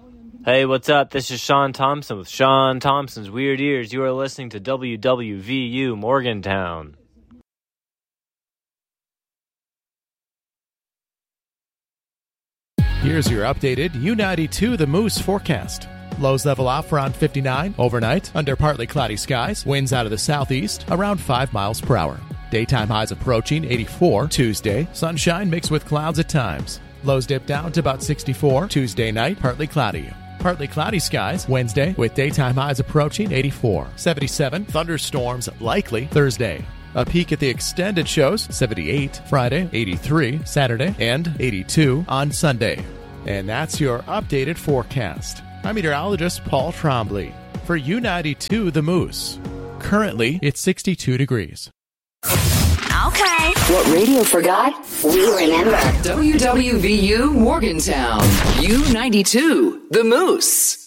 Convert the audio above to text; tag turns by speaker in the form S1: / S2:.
S1: Hey, what's up? This is Sean Thompson with Sean Thompson's Weird Ears. You are listening to WWVU Morgantown.
S2: Here's your updated U92 The Moose forecast. Lows level off around 59 overnight under partly cloudy skies. Winds out of the southeast around 5 miles per hour. Daytime highs approaching 84 Tuesday. Sunshine mixed with clouds at times. Lows dip down to about 64 Tuesday night, partly cloudy. Partly cloudy skies Wednesday with daytime highs approaching 84. 77 thunderstorms likely Thursday. A peak at the extended shows 78 Friday, 83 Saturday, and 82 on Sunday. And that's your updated forecast. I'm meteorologist Paul Trombley for U92 The Moose. Currently, it's 62 degrees.
S3: Okay. What radio forgot, we remember.
S4: WWVU Morgantown. U92 The Moose.